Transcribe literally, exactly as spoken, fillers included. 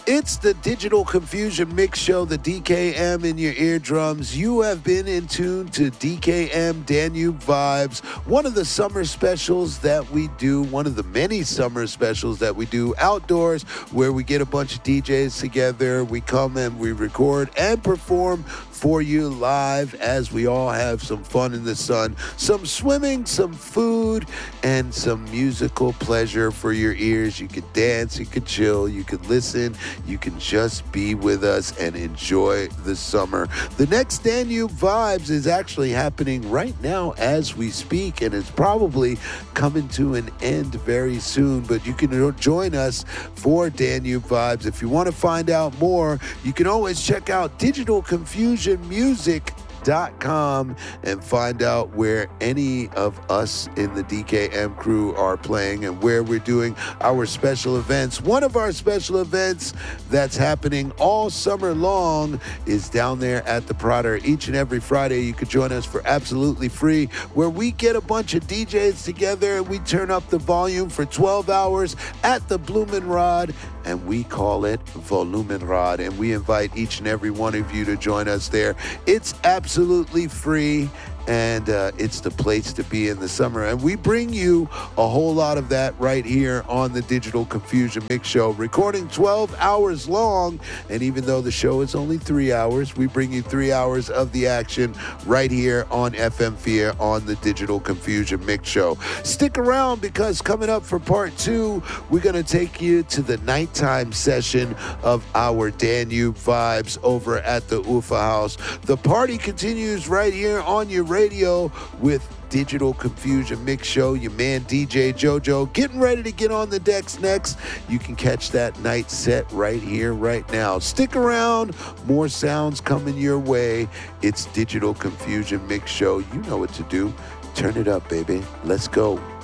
It's the Digital Confusion Mix Show, the D K M in your eardrums. You have been in tune to D K M Danube Vibes, one of the summer specials that we do, one of the many summer specials that we do outdoors, where we get a bunch of D Js together, we come and we record and perform for you live as we all have some fun in the sun, some swimming, some food, and some musical pleasure for your ears. You can dance, you can chill, you can listen, you can just be with us and enjoy the summer. The next Danube Vibes is actually happening right now as we speak, and it's probably coming to an end very soon, but you can join us for Danube Vibes. If you want to find out more, you can always check out Digital Confusion Music dot com and find out where any of us in the D K M crew are playing and where we're doing our special events. One of our special events that's happening all summer long is down there at the Prater. Each and every Friday you could join us for absolutely free, where we get a bunch of D Js together and we turn up the volume for twelve hours at the Blumenrad, and we call it Volumenrad, and we invite each and every one of you to join us there. It's absolutely free, and uh, it's the place to be in the summer. And we bring you a whole lot of that right here on the Digital Confusion Mix Show, recording twelve hours long. And even though the show is only three hours, we bring you three hours of the action right here on F M Fear on the Digital Confusion Mix Show. Stick around, because coming up for part two, we're going to take you to the nighttime session of our Danube Vibes over at the Ufa House. The party continues right here on your radio with Digital Confusion Mix Show. Your man D J JoJo getting ready to get on the decks next. You can catch that night set right here, right now. Stick around. More sounds coming your way. It's Digital Confusion Mix Show. You know what to do. Turn it up, baby. Let's go.